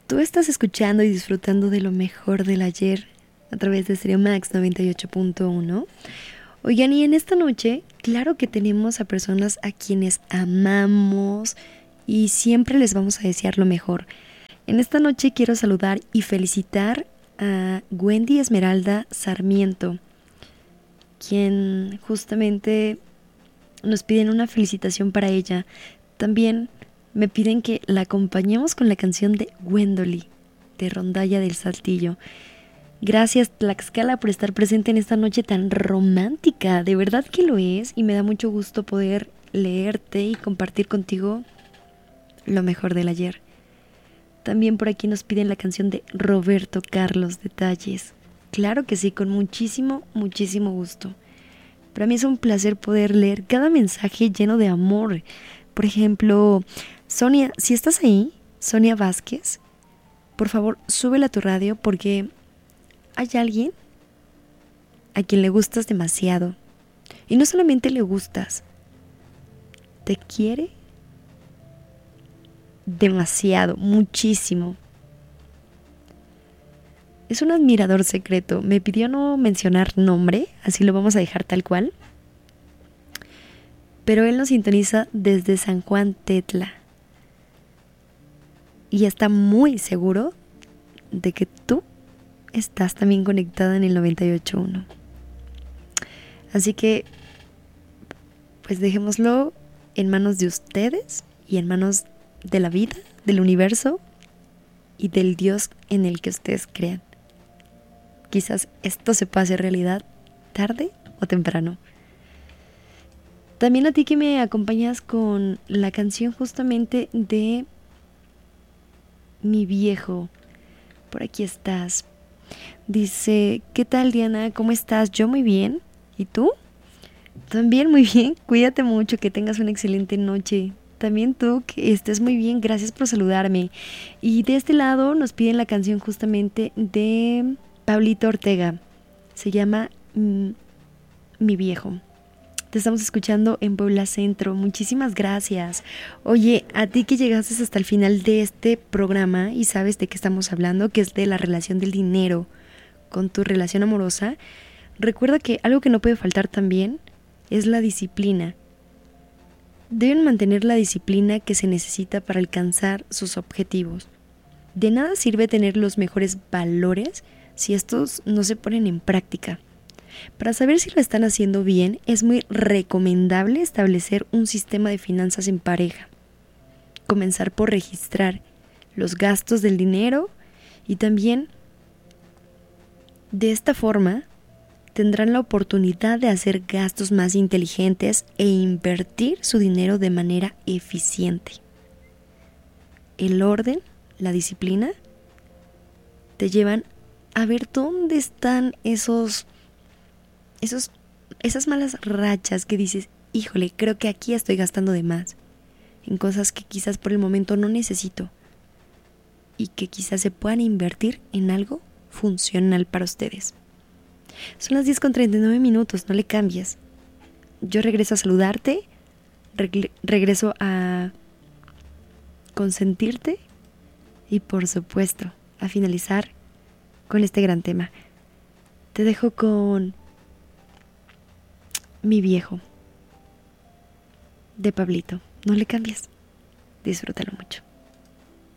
Tú estás escuchando y disfrutando de lo mejor del ayer a través de Stereo Max 98.1. Oigan, y en esta noche, claro que tenemos a personas a quienes amamos y siempre les vamos a desear lo mejor. En esta noche quiero saludar y felicitar a Wendy Esmeralda Sarmiento, quien justamente nos piden una felicitación para ella. También me piden que la acompañemos con la canción de Gwendolyn, de Rondalla del Saltillo. Gracias, Tlaxcala, por estar presente en esta noche tan romántica. De verdad que lo es, y me da mucho gusto poder leerte y compartir contigo lo mejor del ayer. También por aquí nos piden la canción de Roberto Carlos, Detalles. Claro que sí, con muchísimo, muchísimo gusto. Para mí es un placer poder leer cada mensaje lleno de amor. Por ejemplo, Sonia, si estás ahí, Sonia Vázquez, por favor, súbela a tu radio porque hay alguien a quien le gustas demasiado. Y no solamente le gustas, te quiere demasiado, muchísimo. Es un admirador secreto. Me pidió no mencionar nombre, así lo vamos a dejar tal cual. Pero él nos sintoniza desde San Juan Tetla. Y está muy seguro de que tú estás también conectada en el 98.1. Así que, pues dejémoslo en manos de ustedes y en manos de la vida, del universo y del Dios en el que ustedes crean. Quizás esto se pase realidad tarde o temprano. También a ti que me acompañas con la canción justamente de Mi Viejo. Por aquí estás. Dice, ¿qué tal, Diana? ¿Cómo estás? Yo muy bien. ¿Y tú? También muy bien. Cuídate mucho, que tengas una excelente noche. También tú, que estés muy bien. Gracias por saludarme. Y de este lado nos piden la canción justamente de Pablito Ortega. Se llama Mi Viejo. Te estamos escuchando en Puebla Centro. Muchísimas gracias. Oye, a ti que llegaste hasta el final de este programa y sabes de qué estamos hablando, que es de la relación del dinero con tu relación amorosa, recuerda que algo que no puede faltar también es la disciplina. Deben mantener la disciplina que se necesita para alcanzar sus objetivos. De nada sirve tener los mejores valores si estos no se ponen en práctica. Para saber si lo están haciendo bien, es muy recomendable establecer un sistema de finanzas en pareja. Comenzar por registrar los gastos del dinero y también de esta forma tendrán la oportunidad de hacer gastos más inteligentes e invertir su dinero de manera eficiente. El orden, la disciplina, te llevan a ver dónde están esas malas rachas que dices, híjole, creo que aquí estoy gastando de más, en cosas que quizás por el momento no necesito y que quizás se puedan invertir en algo funcional para ustedes. Son las 10:39, no le cambies. Yo regreso a saludarte, regreso a consentirte y por supuesto a finalizar con este gran tema. Te dejo con Mi Viejo, de Pablito. No le cambies. Disfrútalo mucho.